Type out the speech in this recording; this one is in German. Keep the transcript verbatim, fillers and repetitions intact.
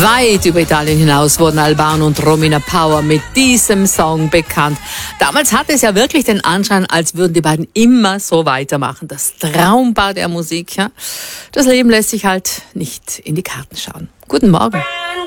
Weit über Italien hinaus wurden Albano und Romina Power mit diesem Song bekannt. Damals hatte es ja wirklich den Anschein, als würden die beiden immer so weitermachen. Das Traumpaar der Musik, ja. Das Leben lässt sich halt nicht in die Karten schauen. Guten Morgen.